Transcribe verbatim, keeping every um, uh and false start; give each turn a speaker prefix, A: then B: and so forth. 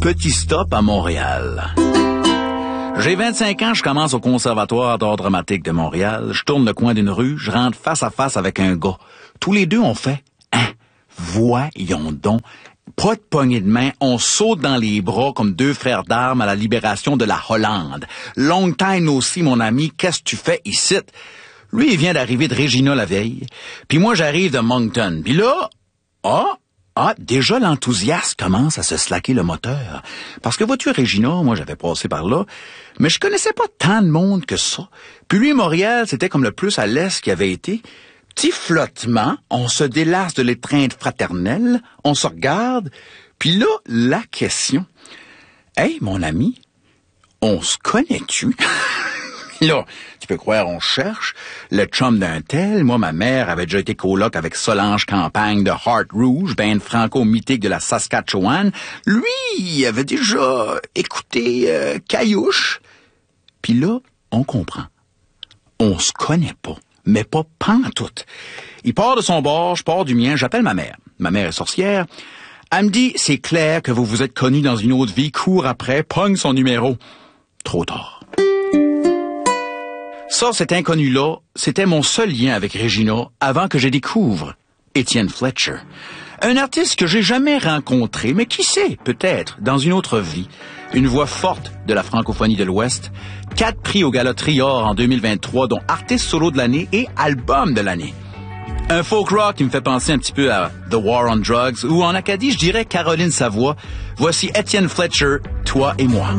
A: Petit stop à Montréal. J'ai vingt-cinq ans, je commence au Conservatoire d'art dramatique de Montréal. Je tourne le coin d'une rue, je rentre face à face avec un gars. Tous les deux, on fait « Hein, voyons donc ». Pas de poignée de main, on saute dans les bras comme deux frères d'armes à la libération de la Hollande. Long time aussi, mon ami, qu'est-ce que tu fais ici? Lui, il vient d'arriver de Regina la veille, puis moi, j'arrive de Moncton. Puis là, ah, ah, déjà l'enthousiasme commence à se slacker le moteur. Parce que vois-tu, Regina, moi, j'avais passé par là, mais je connaissais pas tant de monde que ça. Puis lui, Montréal, c'était comme le plus à l'est qu'il avait été. Petit flottement, on se délasse de l'étreinte fraternelle, on se regarde, puis là, la question. Hey, mon ami, on se connaît-tu? Là, tu peux croire, on cherche. Le chum d'un tel, moi, ma mère avait déjà été coloc avec Solange Campagne de Heart Rouge, band franco-mythique de la Saskatchewan. Lui, il avait déjà écouté euh, Caillouche. Puis là, on comprend. On se connaît pas. Mais pas pantoute. Il part de son bord, je pars du mien, j'appelle ma mère. Ma mère est sorcière. Elle me dit, c'est clair que vous vous êtes connus dans une autre vie, court après, pogne son numéro. Trop tard. Ça, cet inconnu-là, c'était mon seul lien avec Regina avant que je découvre Étienne Fletcher. Un artiste que j'ai jamais rencontré, mais qui sait, peut-être, dans une autre vie. Une voix forte de la francophonie de l'Ouest. Quatre prix au Gala Trior en deux mille vingt-trois, dont artiste solo de l'année et album de l'année. Un folk rock qui me fait penser un petit peu à The War on Drugs, ou en Acadie, je dirais Caroline Savoie. Voici Étienne Fletcher, Toi et moi.